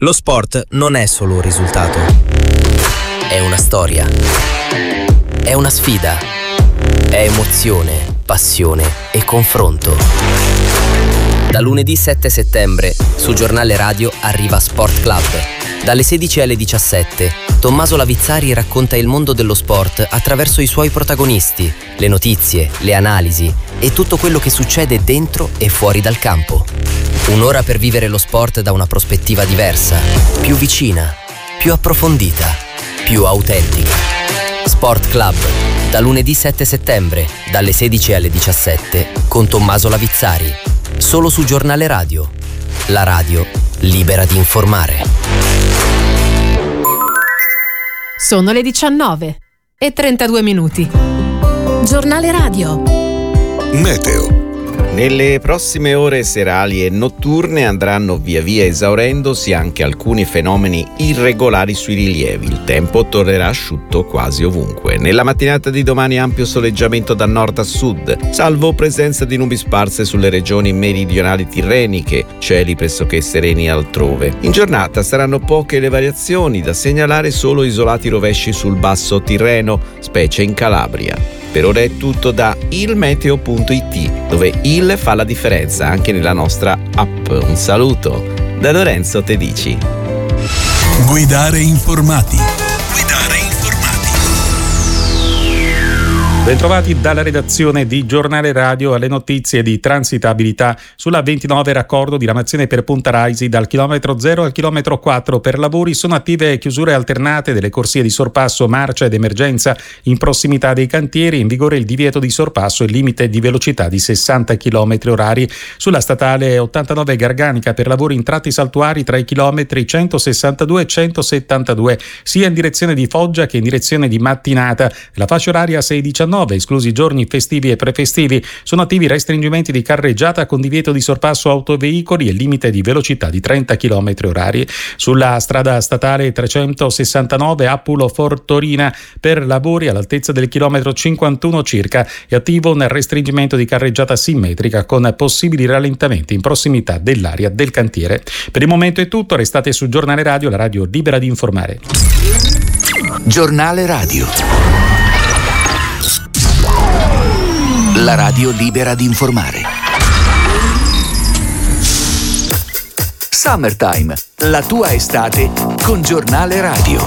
Lo sport non è solo un risultato. È una storia. È una sfida. È emozione, passione e confronto. Da lunedì 7 settembre, su Giornale Radio arriva Sport Club. Dalle 16 alle 17, Tommaso Lavizzari racconta il mondo dello sport attraverso i suoi protagonisti, le notizie, le analisi e tutto quello che succede dentro e fuori dal campo. Un'ora per vivere lo sport da una prospettiva diversa, più vicina, più approfondita, più autentica. Sport Club, da lunedì 7 settembre, dalle 16 alle 17, con Tommaso Lavizzari. Solo su Giornale Radio. La radio libera di informare. Sono le 19:32. Giornale Radio. Meteo. Nelle prossime ore serali e notturne andranno via via esaurendosi anche alcuni fenomeni irregolari sui rilievi. Il tempo tornerà asciutto quasi ovunque. Nella mattinata di domani ampio soleggiamento da nord a sud, salvo presenza di nubi sparse sulle regioni meridionali tirreniche, cieli pressoché sereni altrove. In giornata saranno poche le variazioni, da segnalare solo isolati rovesci sul basso Tirreno, specie in Calabria. Per ora è tutto da ilmeteo.it, dove il fa la differenza anche nella nostra app. Un saluto da Lorenzo Tedici. Guidare informati. Bentrovati dalla redazione di Giornale Radio alle notizie di transitabilità sulla 29 raccordo diramazione per Punta Raisi dal chilometro 0 al chilometro 4. Per lavori sono attive chiusure alternate delle corsie di sorpasso, marcia ed emergenza in prossimità dei cantieri. In vigore il divieto di sorpasso e limite di velocità di 60 km orari. Sulla statale 89 Garganica per lavori in tratti saltuari tra i chilometri 162 e 172 sia in direzione di Foggia che in direzione di Mattinata. La fascia oraria 6-19, esclusi i giorni festivi e prefestivi. Sono attivi restringimenti di carreggiata con divieto di sorpasso autoveicoli e limite di velocità di 30 km orari. Sulla strada statale 369 Appulo-Fortorina per lavori all'altezza del chilometro 51 circa è attivo un restringimento di carreggiata simmetrica con possibili rallentamenti in prossimità dell'area del cantiere. Per il momento è tutto, restate su Giornale Radio, la radio libera di informare. Giornale Radio. La radio libera di informare. Summertime, la tua estate con Giornale Radio.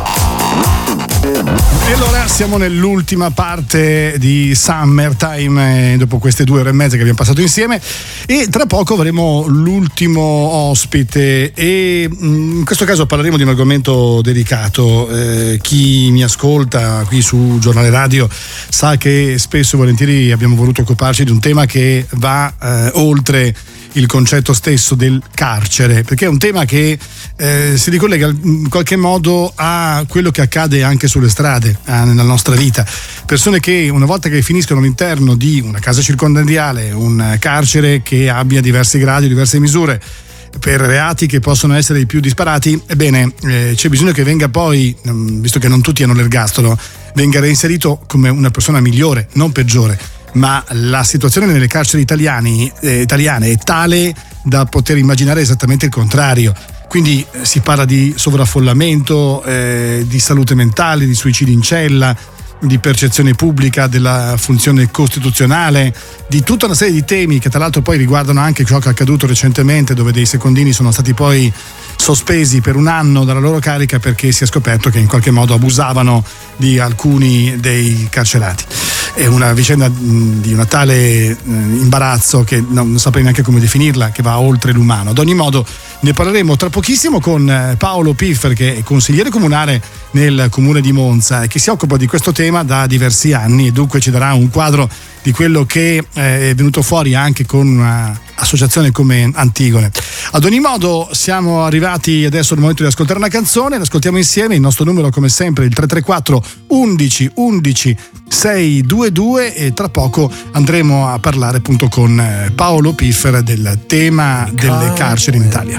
E allora siamo nell'ultima parte di Summertime, dopo queste 2 ore e mezza che abbiamo passato insieme, e tra poco avremo l'ultimo ospite e in questo caso parleremo di un argomento delicato. Chi mi ascolta qui su Giornale Radio sa che spesso e volentieri abbiamo voluto occuparci di un tema che va oltre il concetto stesso del carcere, perché è un tema che si ricollega in qualche modo a quello che accade anche sulle strade nella nostra vita. Persone che una volta che finiscono all'interno di una casa circondariale, un carcere che abbia diversi gradi, diverse misure per reati che possono essere i più disparati, ebbene c'è bisogno che venga poi, visto che non tutti hanno l'ergastolo, venga reinserito come una persona migliore, non peggiore. Ma la situazione nelle carceri italiane è tale da poter immaginare esattamente il contrario. Quindi si parla di sovraffollamento, di salute mentale, di suicidi in cella, di percezione pubblica della funzione costituzionale, di tutta una serie di temi che tra l'altro poi riguardano anche ciò che è accaduto recentemente, dove dei secondini sono stati poi sospesi per 1 anno dalla loro carica perché si è scoperto che in qualche modo abusavano di alcuni dei carcerati. È una vicenda di una tale imbarazzo che non saprei neanche come definirla, che va oltre l'umano. Ad ogni modo ne parleremo tra pochissimo con Paolo Piffer, che è consigliere comunale nel comune di Monza e che si occupa di questo tema da diversi anni, e dunque ci darà un quadro di quello che è venuto fuori anche con un'associazione come Antigone. Ad ogni modo siamo arrivati adesso al momento di ascoltare una canzone, l'ascoltiamo insieme. Il nostro numero come sempre è il 334 11 11 622 e tra poco andremo a parlare appunto con Paolo Piffer del tema delle carceri in Italia.